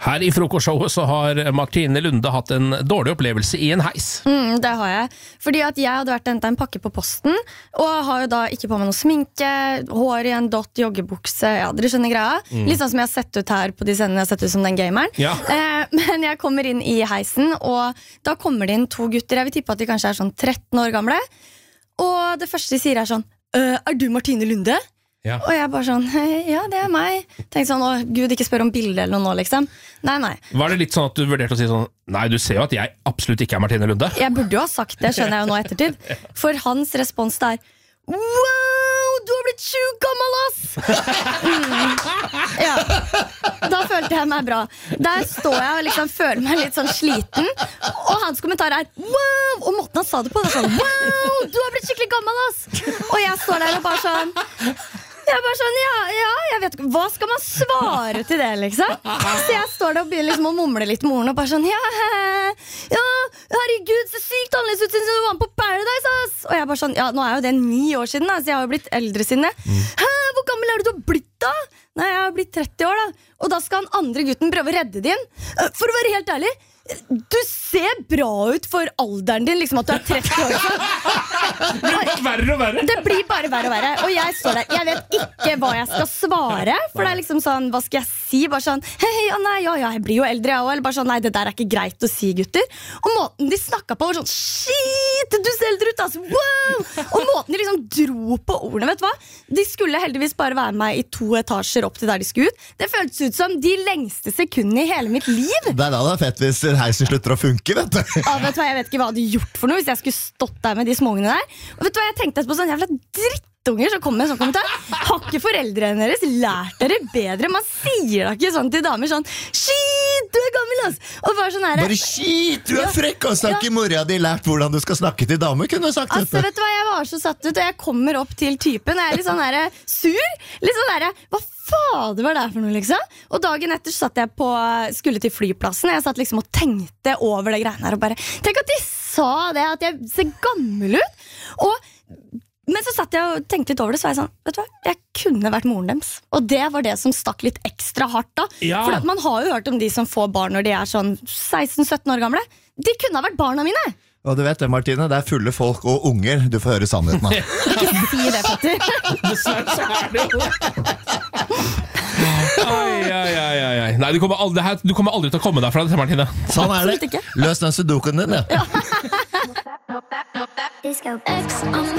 Her I frokostshowet så har Martine Lunde hatt en dårlig opplevelse I en heis. Det har jeg. Fordi at jeg hadde vært og hentet en pakke på posten, og har jo da ikke på meg noe sminke, hår I en dott, joggebukse, ja, dere skjønner greia. Litt sånn som jeg har sett ut her på de scenene, jeg har sett ut som den gameren. Ja. Men jeg kommer inn I heisen, og da kommer det inn to gutter, jeg vil tippe at de kanskje sånn 13 år gamle, og det første de sier sånn, er du Martine Lunde? Ja. Og jeg bare sånn, ja det meg Tenk sånn, Gud ikke spør om bildet eller noe nå liksom Nei Var det litt sånn at du vurderte å si sånn nei, du ser jo at jeg absolutt ikke Martine Lunde? Jeg burde jo ha sagt det, skjønner jeg jo nå ettertid For hans respons der wow, du har blitt sjukt gammel ass Ja Da følte jeg meg bra Der står jeg og liksom føler meg litt sånn sliten Og hans kommentar wow, og måten han sa det på var sånn wow, du har blitt skikkelig gammel ass Og jeg står der og bare sånn Jeg bare sånn, ja, jeg vet ikke hva skal man svare til det, liksom? Så jeg står der og begynner liksom å mumle litt med ordene og bare sånn, ja, herregud, så sykt annerledes ut siden du var med på Paradise, ass! Og jeg bare sånn, ja, nå jo det 9 år siden, da, så jeg har jo blitt eldre siden det. Hvor gammel du har blitt da? Nei, jeg har blitt 30 år da. Og da skal han andre gutten prøve å redde din. For å være helt ærlig, du ser bra ut for alderen din, liksom at du 30 år. Det blir verre og verre. Det blir bare verre og verre. Og jeg står der, jeg vet ikke hva jeg skal svare. For det liksom sånn, hva skal jeg si? Bare sånn, jeg blir jo eldre jeg også. Eller bare sånn, nei, det der ikke greit å si, gutter. Og måten de snakket på var sånn, shit, du ser eldre ut, altså, wow! Og måten de liksom dro på ordene, vet du hva? De skulle heldigvis bare være med I 2 etasjer opp til der de skulle ut. Det føltes ut som de lengste sekundene I hele mitt liv. Det da det fett hvis heisen slutter å funke, vet du. Ja, vet du hva, jeg vet ikke hva jeg hadde gjort for noe hvis jeg skulle stått der med de småungene der. Og vet du hva, jeg tenkte på sånn jævla drittunger som kommer med en sånn kommentar. Har ikke foreldrene deres lært dere bedre? Man sier da ikke sånn til damer sånn, shit, du gammel, ass! Og bare sånn her. Bare shit, du frekk, og så har ikke mora di lært hvordan du skal snakke til damer, kunne du sagt dette. Altså, vet du hva, jeg var så satt ut, og jeg kommer opp til typen, og jeg litt sånn her sur, litt sånn her, hva fader var det for noe, liksom? Og dagen etter satt jeg skulle til flyplassen, jeg satt liksom og tenkte over det greiene her, og bare, tenk at de sa det, at jeg ser gammel ut, men så satt jeg og tenkte litt over det, så var jeg sånn, vet du hva, jeg kunne vært moren deres. Og det var det som stakk litt ekstra hardt da. Ja. For man har jo hørt om de som får barn når de sånn 16-17 år gamle. De kunne ha vært barna mine. Og du vet det, Martine, det fulle folk og unger du får høre sannheten av. Ikke si det, Petter. Dessverre så det jo. Ai. Nei, du kommer aldri til å komme derfra, Martine. Sånn Absolutt det. ikke. Løs den sudoken din, ja. Disco X on the